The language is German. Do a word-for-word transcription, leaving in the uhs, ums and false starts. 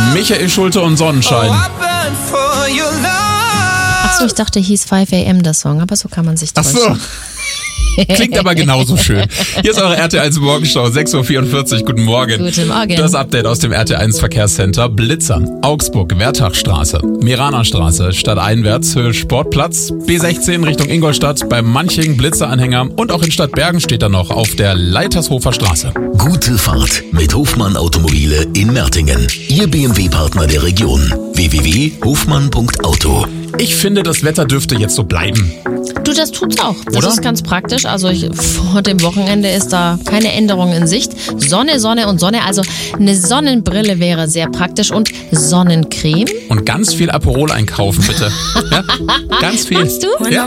Michael Schulte und Sonnenschein. Achso, ich dachte, hieß five a.m. der Song, aber so kann man sich täuschen. Ach so. Klingt aber genauso schön. Hier ist eure R T eins Morgenschau, sechs Uhr vierundvierzig. Guten Morgen. Guten Morgen. Das Update aus dem R T eins Verkehrscenter. Blitzer, Augsburg, Wertachstraße, Miranerstraße, stadteinwärts, Höhe Sportplatz, B sechzehn Richtung Ingolstadt, bei Manching Blitzeranhänger und auch in Stadtbergen steht er noch auf der Leitershofer Straße. Gute Fahrt mit Hofmann Automobile in Mertingen. Ihr B M W-Partner der Region. w w w punkt hofmann punkt auto. Ich finde, das Wetter dürfte jetzt so bleiben. Du, das tut's auch. Das Oder? ist ganz praktisch. Also ich, vor dem Wochenende ist da keine Änderung in Sicht. Sonne, Sonne und Sonne. Also eine Sonnenbrille wäre sehr praktisch und Sonnencreme. Und ganz viel Aperol einkaufen, bitte. Ja? Ganz viel. Machst du? Ja.